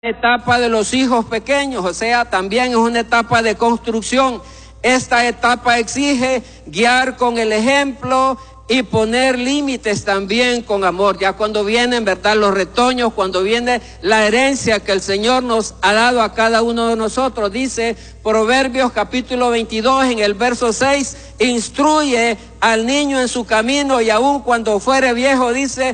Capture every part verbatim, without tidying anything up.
etapa de los hijos pequeños, o sea, también es una etapa de construcción. Esta etapa exige guiar con el ejemplo y poner límites también con amor. Ya cuando vienen, ¿verdad?, los retoños, cuando viene la herencia que el Señor nos ha dado a cada uno de nosotros, dice Proverbios capítulo veintidós en el verso seis, instruye al niño en su camino y aun cuando fuere viejo, dice,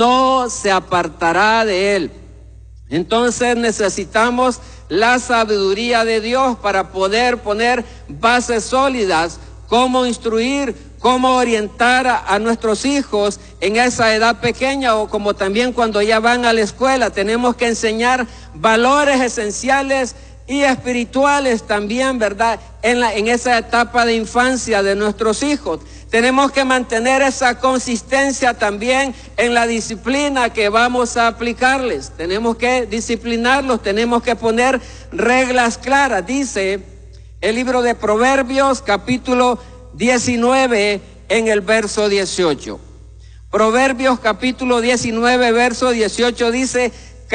no se apartará de él. Entonces necesitamos la sabiduría de Dios para poder poner bases sólidas, cómo instruir, cómo orientar a, a nuestros hijos en esa edad pequeña, o como también cuando ya van a la escuela. Tenemos que enseñar valores esenciales y espirituales también, ¿verdad?, en, la, en esa etapa de infancia de nuestros hijos. Tenemos que mantener esa consistencia también en la disciplina que vamos a aplicarles. Tenemos que disciplinarlos, tenemos que poner reglas claras. Dice el libro de Proverbios capítulo diecinueve en el verso dieciocho. Proverbios capítulo diecinueve verso dieciocho dice,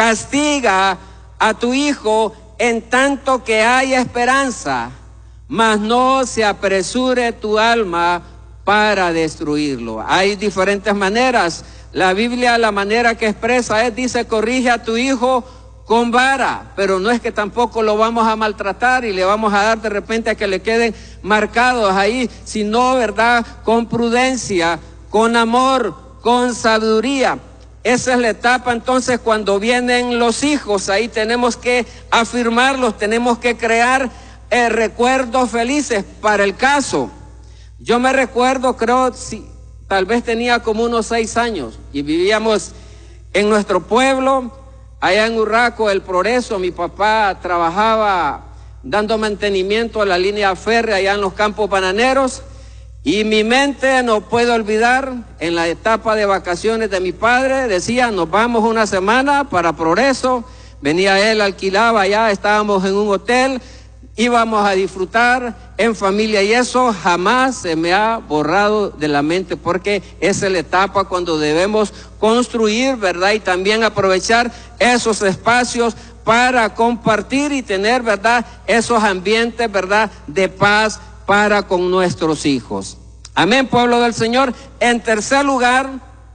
castiga a tu hijo en tanto que haya esperanza, mas no se apresure tu alma para destruirlo. Hay diferentes maneras. La Biblia, la manera que expresa es, dice, corrige a tu hijo con vara, pero no es que tampoco lo vamos a maltratar y le vamos a dar de repente a que le queden marcados ahí, sino, ¿verdad?, con prudencia, con amor, con sabiduría. Esa es la etapa entonces cuando vienen los hijos. Ahí tenemos que afirmarlos, tenemos que crear eh, recuerdos felices. Para el caso, yo me recuerdo, creo, si, tal vez tenía como unos seis años y vivíamos en nuestro pueblo, allá en Urraco, El Progreso. Mi papá trabajaba dando mantenimiento a la línea férrea allá en los campos bananeros, y mi mente no puedo olvidar, en la etapa de vacaciones de mi padre, decía, nos vamos una semana para Progreso. Venía él, alquilaba allá, estábamos en un hotel, íbamos a disfrutar en familia, y eso jamás se me ha borrado de la mente, porque esa es la etapa cuando debemos construir, ¿verdad?, y también aprovechar esos espacios para compartir y tener, ¿verdad?, esos ambientes, ¿verdad?, de paz para con nuestros hijos. Amén, pueblo del Señor. En tercer lugar,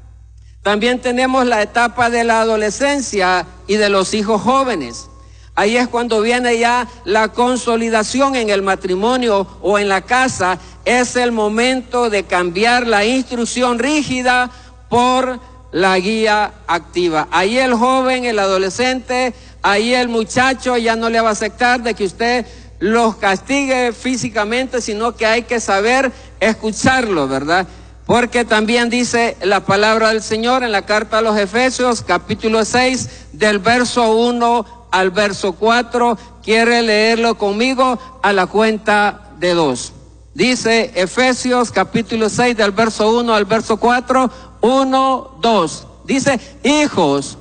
también tenemos la etapa de la adolescencia y de los hijos jóvenes. Ahí es cuando viene ya la consolidación en el matrimonio o en la casa. Es el momento de cambiar la instrucción rígida por la guía activa. Ahí el joven, el adolescente, ahí el muchacho ya no le va a aceptar de que usted los castigue físicamente, sino que hay que saber escucharlo, ¿verdad? Porque también dice la palabra del Señor en la carta a los Efesios, capítulo seis, del verso uno al verso cuatro. ¿Quiere leerlo conmigo? A la cuenta de dos. Dice Efesios capítulo seis, del verso uno al verso cuatro. uno, dos. Dice, hijos,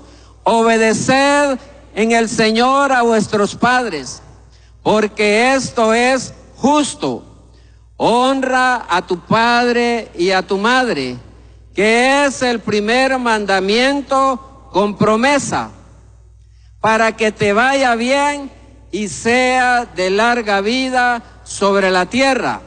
obedeced en el Señor a vuestros padres, porque esto es justo. Honra a tu padre y a tu madre, que es el primer mandamiento con promesa, para que te vaya bien y sea de larga vida sobre la tierra.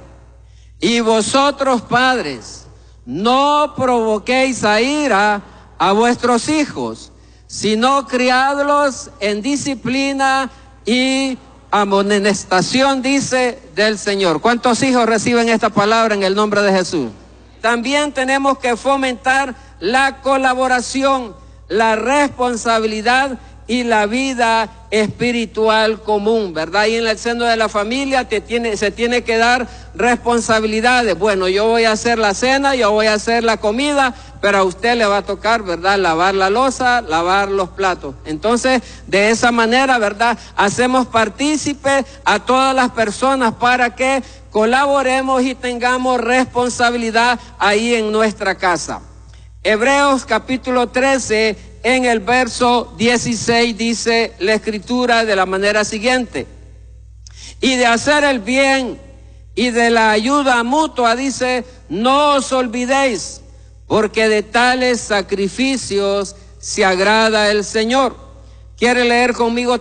Y vosotros, padres, no provoquéis a ira a vuestros hijos, sino criadlos en disciplina y amonestación, dice, del Señor. ¿Cuántos hijos reciben esta palabra en el nombre de Jesús? También tenemos que fomentar la colaboración, la responsabilidad y la vida espiritual común, ¿verdad? Y en el seno de la familia te tiene, se tiene que dar responsabilidades. Bueno, yo voy a hacer la cena, yo voy a hacer la comida, pero a usted le va a tocar, ¿verdad?, lavar la loza, lavar los platos. Entonces, de esa manera, ¿verdad?, hacemos partícipes a todas las personas para que colaboremos y tengamos responsabilidad ahí en nuestra casa. Hebreos capítulo trece, en el verso dieciséis, dice la Escritura de la manera siguiente: y de hacer el bien y de la ayuda mutua, dice, no os olvidéis, porque de tales sacrificios se agrada el Señor. ¿Quiere leer conmigo